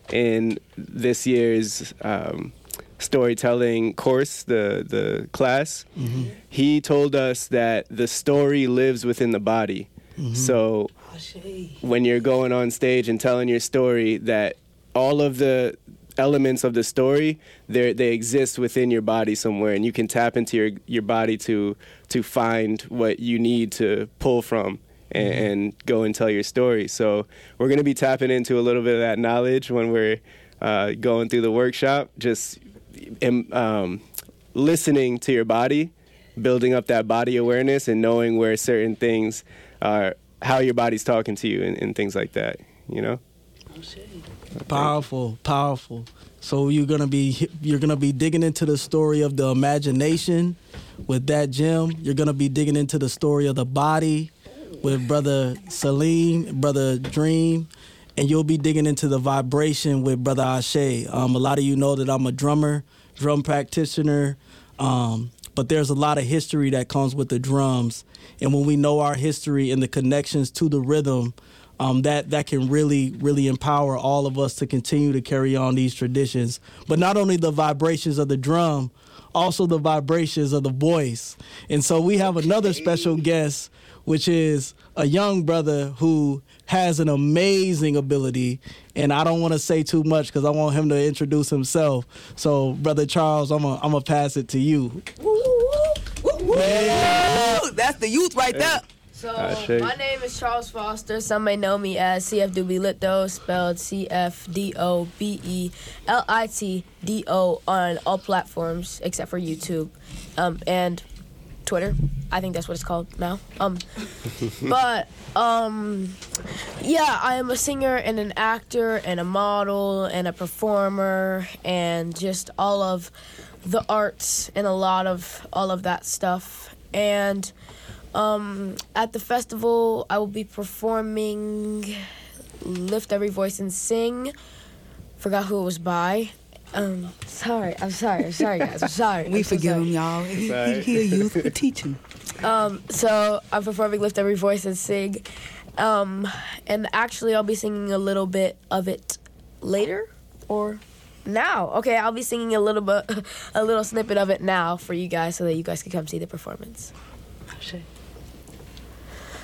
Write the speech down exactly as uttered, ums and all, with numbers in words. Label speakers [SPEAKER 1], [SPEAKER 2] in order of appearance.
[SPEAKER 1] in this year's um, storytelling course, the the class, mm-hmm. he told us that the story lives within the body. Mm-hmm. So when you're going on stage and telling your story, that all of the elements of the story, they they exist within your body somewhere, and you can tap into your, your body to to find what you need to pull from and, mm-hmm. and go and tell your story. So we're going to be tapping into a little bit of that knowledge when we're uh, going through the workshop, just um, listening to your body, building up that body awareness and knowing where certain things are, how your body's talking to you and, and things like that, you know?
[SPEAKER 2] Powerful, powerful. So you're gonna be you're gonna be digging into the story of the imagination with that gem. You're gonna be digging into the story of the body with Brother Salim, Brother Dream, and you'll be digging into the vibration with Brother Ashe. Um, a lot of you know that I'm a drummer, drum practitioner, um, but there's a lot of history that comes with the drums, and when we know our history and the connections to the rhythm, Um, that, that can really, really empower all of us to continue to carry on these traditions. But not only the vibrations of the drum, also the vibrations of the voice. And so we have another special guest, which is a young brother who has an amazing ability. And I don't want to say too much because I want him to introduce himself. So, Brother Charles, I'm going I'm to pass it to you.
[SPEAKER 3] Woo, woo, woo, woo. That's the youth right there.
[SPEAKER 4] So, my name is Charles Foster. Some may know me as C F Doobie Litdo, spelled C F D O B E L I T D O on all platforms except for YouTube um, and Twitter. I think that's what it's called now. Um, but, um, yeah, I am a singer and an actor and a model and a performer and just all of the arts and a lot of all of that stuff. And Um, at the festival, I will be performing Lift Every Voice and Sing. Forgot who it was by. Um, sorry, I'm sorry, I'm sorry, guys, I'm sorry.
[SPEAKER 3] We
[SPEAKER 4] I'm
[SPEAKER 3] forgive
[SPEAKER 4] so
[SPEAKER 3] him, y'all. He, he, he a youth, we teach him.
[SPEAKER 4] Um, so I'm performing Lift Every Voice and Sing. Um, and actually, I'll be singing a little bit of it later, or now. Okay, I'll be singing a little bit, a little snippet of it now for you guys so that you guys can come see the performance.
[SPEAKER 3] Sure.